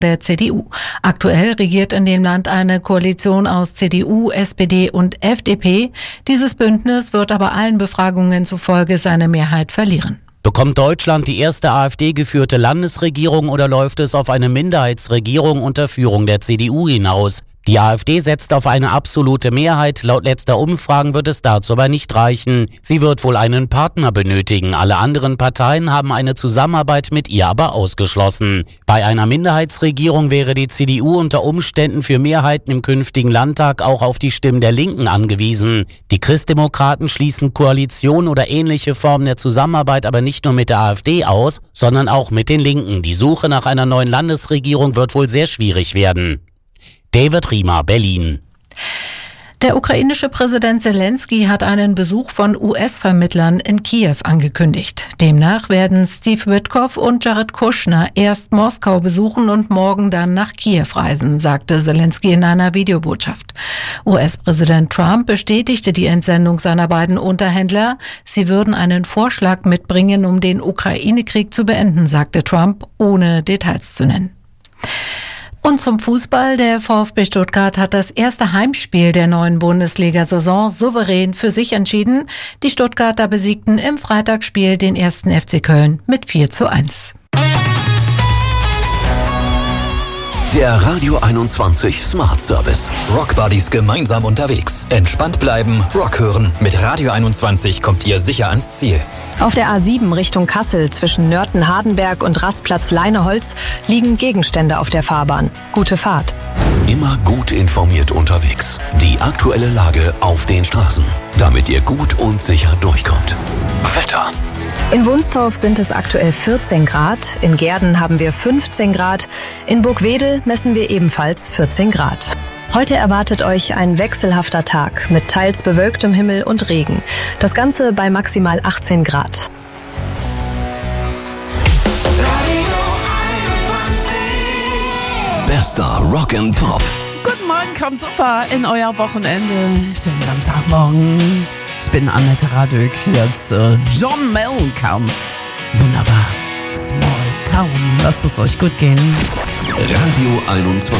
der CDU. Aktuell regiert in dem Land eine Koalition aus CDU, SPD und FDP. Dieses Bündnis wird aber allen Befragungen zufolge seine Mehrheit verlieren. Bekommt Deutschland die erste AfD-geführte Landesregierung oder läuft es auf eine Minderheitsregierung unter Führung der CDU hinaus? Die AfD setzt auf eine absolute Mehrheit. Laut letzter Umfragen wird es dazu aber nicht reichen. Sie wird wohl einen Partner benötigen. Alle anderen Parteien haben eine Zusammenarbeit mit ihr aber ausgeschlossen. Bei einer Minderheitsregierung wäre die CDU unter Umständen für Mehrheiten im künftigen Landtag auch auf die Stimmen der Linken angewiesen. Die Christdemokraten schließen Koalition oder ähnliche Formen der Zusammenarbeit aber nicht nur mit der AfD aus, sondern auch mit den Linken. Die Suche nach einer neuen Landesregierung wird wohl sehr schwierig werden. David Riemer, Berlin. Der ukrainische Präsident Zelensky hat einen Besuch von US-Vermittlern in Kiew angekündigt. Demnach werden Steve Witkoff und Jared Kushner erst Moskau besuchen und morgen dann nach Kiew reisen, sagte Zelensky in einer Videobotschaft. US-Präsident Trump bestätigte die Entsendung seiner beiden Unterhändler. Sie würden einen Vorschlag mitbringen, um den Ukraine-Krieg zu beenden, sagte Trump, ohne Details zu nennen. Und zum Fußball. Der VfB Stuttgart hat das erste Heimspiel der neuen Bundesliga-Saison souverän für sich entschieden. Die Stuttgarter besiegten im Freitagsspiel den 1. FC Köln mit 4:1. Der Radio 21 Smart Service. Rock Buddies gemeinsam unterwegs. Entspannt bleiben, Rock hören. Mit Radio 21 kommt ihr sicher ans Ziel. Auf der A7 Richtung Kassel zwischen Nörten-Hardenberg und Rastplatz Leineholz liegen Gegenstände auf der Fahrbahn. Gute Fahrt. Immer gut informiert unterwegs. Die aktuelle Lage auf den Straßen, damit ihr gut und sicher durchkommt. Wetter. In Wunstorf sind es aktuell 14 Grad, in Gehrden haben wir 15 Grad, in Burgwedel messen wir ebenfalls 14 Grad. Heute erwartet euch ein wechselhafter Tag mit teils bewölktem Himmel und Regen. Das Ganze bei maximal 18 Grad. Bester Rock and Pop. Guten Morgen, kommt super in euer Wochenende. Schönen Samstagmorgen. Ich bin Annette Radök, jetzt John Mellencamp. Wunderbar. Small Town. Lasst es euch gut gehen. Radio 21.